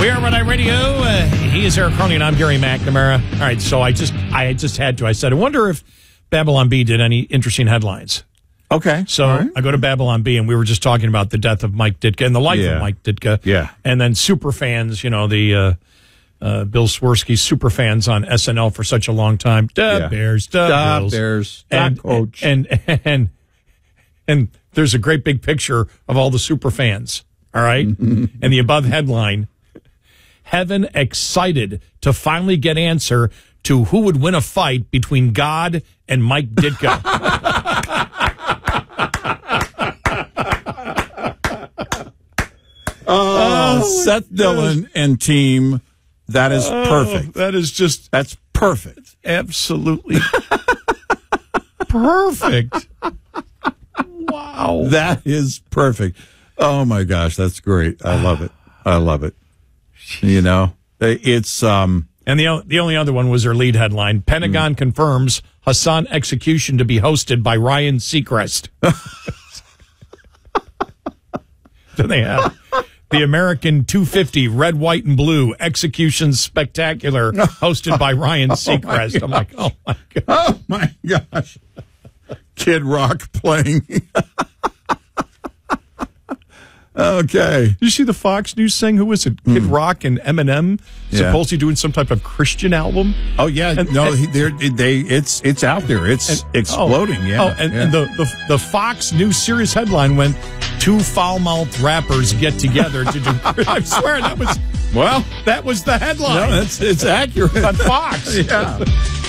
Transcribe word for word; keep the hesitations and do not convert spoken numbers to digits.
We are Red Eye Radio. Uh, he is Eric Cronin. I'm Gary McNamara. All right, so I just I just had to. I said, I wonder if Babylon Bee did any interesting headlines. Okay. So right. I go to Babylon Bee, and we were just talking about the death of Mike Ditka and the life yeah. of Mike Ditka. Yeah. And then super fans, you know, the uh, uh, Bill Swirsky super fans on S N L for such a long time. Duh, yeah. Bears, duh, duh Bills. Bears, and, duh, coach. And, and, and, and there's a great big picture of all the super fans, all right? And the above headline, Heaven excited to finally get answer to who would win a fight between God and Mike Ditka. oh, oh, Seth Dillon and team, that is oh, perfect. That is just... That's perfect. Absolutely perfect. Wow. That is perfect. Oh, my gosh, that's great. I love it. I love it. You know, it's... um, And the the only other one was their lead headline. Pentagon mm. confirms Hassan execution to be hosted by Ryan Seacrest. Then they have the American two fifty Red, White, and Blue Execution Spectacular hosted by Ryan Seacrest. Oh I'm like, oh, my God. Oh, my gosh. Kid Rock playing... Okay. Did you see the Fox News thing? Who was it? Kid mm. Rock and Eminem yeah. supposedly doing some type of Christian album? Oh yeah, and, no, and, they're, they it's it's out there. It's and, exploding. Oh, yeah. Oh, and, yeah. and the, the the Fox News series headline went, two foul-mouthed rappers get together to do. I swear that was well, that was the headline. No, it's it's accurate on Fox. Yeah.